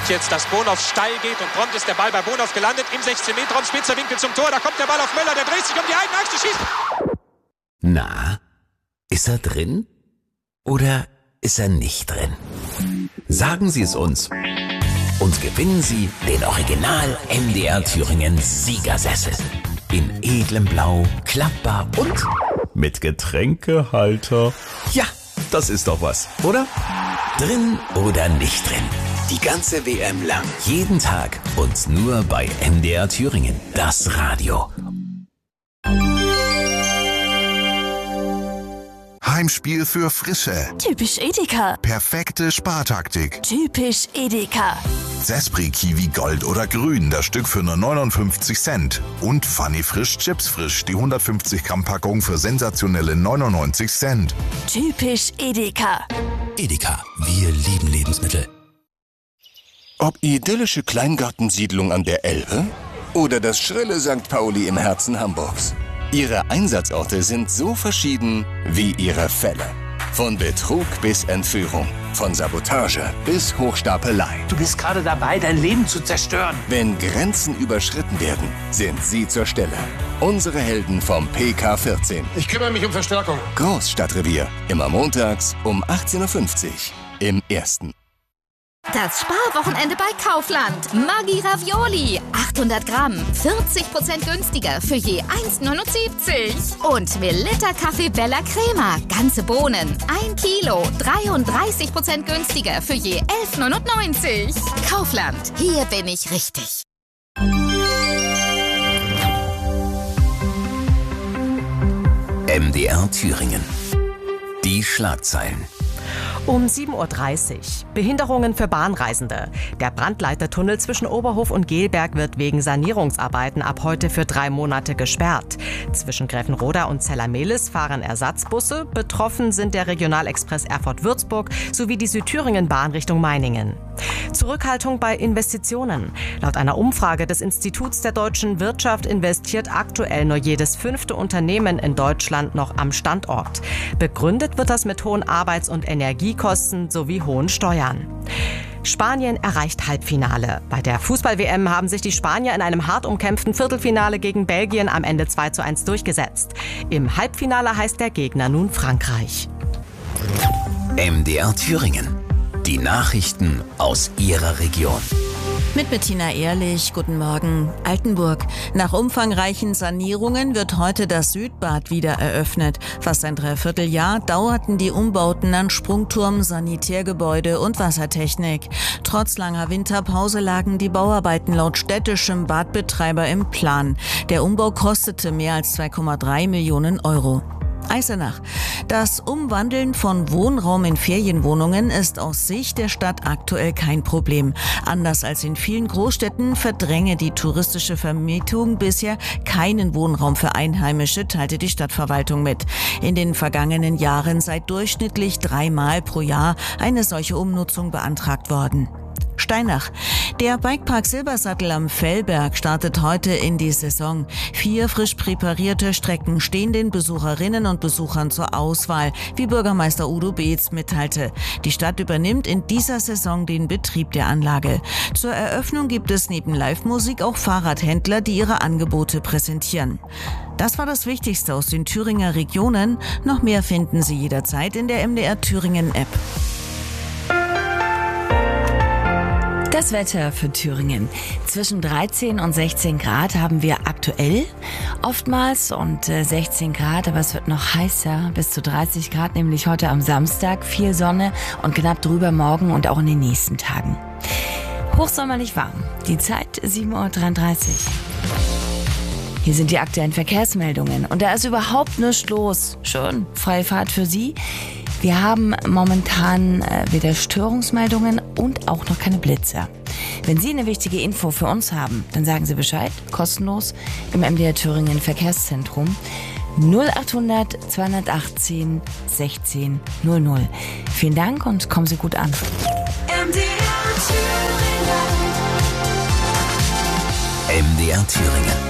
jetzt, dass Bonhoff steil geht und prompt ist der Ball bei Bonhoff gelandet im 16-Meter-Raum, spitzer Winkel zum Tor, da kommt der Ball auf Möller, der dreht sich um die eigene Achse, schießt. Na, ist er drin oder ist er nicht drin? Sagen Sie es uns und gewinnen Sie den Original MDR Thüringen Siegersessel. In edlem Blau, klappbar und mit Getränkehalter. Ja, das ist doch was, oder? Drin oder nicht drin? Die ganze WM lang. Jeden Tag und nur bei MDR Thüringen. Das Radio. Heimspiel für Frische. Typisch Edeka. Perfekte Spartaktik. Typisch Edeka. Zespri Kiwi Gold oder Grün, das Stück für nur 59 Cent. Und Funny Frisch Chips Frisch, die 150 Gramm Packung für sensationelle 99 Cent. Typisch Edeka. Edeka, wir lieben Lebensmittel. Ob idyllische Kleingartensiedlung an der Elbe oder das schrille St. Pauli im Herzen Hamburgs. Ihre Einsatzorte sind so verschieden wie ihre Fälle. Von Betrug bis Entführung, von Sabotage bis Hochstapelei. Du bist gerade dabei, dein Leben zu zerstören. Wenn Grenzen überschritten werden, sind sie zur Stelle. Unsere Helden vom PK14. Ich kümmere mich um Verstärkung. Großstadtrevier, immer montags um 18.50 Uhr im Ersten. Das Sparwochenende bei Kaufland. Maggi Ravioli. 800 Gramm. 40% günstiger für je 1,79. Und Melitta Kaffee Bella Crema. Ganze Bohnen. 1 Kilo. 33% günstiger für je 11,99. Kaufland. Hier bin ich richtig. MDR Thüringen. Die Schlagzeilen. Um 7.30 Uhr. Behinderungen für Bahnreisende. Der Brandleitertunnel zwischen Oberhof und Gelberg wird wegen Sanierungsarbeiten ab heute für 3 Monate gesperrt. Zwischen Gräfenroda und Zellermehlis fahren Ersatzbusse. Betroffen sind der Regionalexpress Erfurt-Würzburg sowie die Südthüringen-Bahn Richtung Meiningen. Zurückhaltung bei Investitionen. Laut einer Umfrage des Instituts der deutschen Wirtschaft investiert aktuell nur jedes 5. Unternehmen in Deutschland noch am Standort. Begründet wird das mit hohen Arbeits- und Energiekosten sowie hohen Steuern. Spanien erreicht Halbfinale. Bei der Fußball-WM haben sich die Spanier in einem hart umkämpften Viertelfinale gegen Belgien am Ende 2:1 durchgesetzt. Im Halbfinale heißt der Gegner nun Frankreich. MDR Thüringen. Die Nachrichten aus Ihrer Region. Mit Bettina Ehrlich, guten Morgen. Altenburg. Nach umfangreichen Sanierungen wird heute das Südbad wieder eröffnet. Fast ein Dreivierteljahr dauerten die Umbauten an Sprungturm, Sanitärgebäude und Wassertechnik. Trotz langer Winterpause lagen die Bauarbeiten laut städtischem Badbetreiber im Plan. Der Umbau kostete mehr als 2,3 Millionen Euro. Eisenach. Das Umwandeln von Wohnraum in Ferienwohnungen ist aus Sicht der Stadt aktuell kein Problem. Anders als in vielen Großstädten verdränge die touristische Vermietung bisher keinen Wohnraum für Einheimische, teilte die Stadtverwaltung mit. In den vergangenen Jahren sei durchschnittlich 3-mal pro Jahr eine solche Umnutzung beantragt worden. Steinach. Der Bikepark Silbersattel am Fellberg startet heute in die Saison. 4 frisch präparierte Strecken stehen den Besucherinnen und Besuchern zur Auswahl, wie Bürgermeister Udo Beetz mitteilte. Die Stadt übernimmt in dieser Saison den Betrieb der Anlage. Zur Eröffnung gibt es neben Live-Musik auch Fahrradhändler, die ihre Angebote präsentieren. Das war das Wichtigste aus den Thüringer Regionen. Noch mehr finden Sie jederzeit in der MDR Thüringen App. Das Wetter für Thüringen. Zwischen 13 und 16 Grad haben wir aktuell oftmals und 16 Grad, aber es wird noch heißer, bis zu 30 Grad, nämlich heute am Samstag. Viel Sonne und knapp drüber morgen und auch in den nächsten Tagen. Hochsommerlich warm. Die Zeit 7.33 Uhr. Hier sind die aktuellen Verkehrsmeldungen und da ist überhaupt nichts los. Schön, freie Fahrt für Sie. Wir haben momentan weder Störungsmeldungen und auch noch keine Blitzer. Wenn Sie eine wichtige Info für uns haben, dann sagen Sie Bescheid, kostenlos im MDR Thüringen Verkehrszentrum 0800 218 16 00. Vielen Dank und kommen Sie gut an. MDR Thüringen.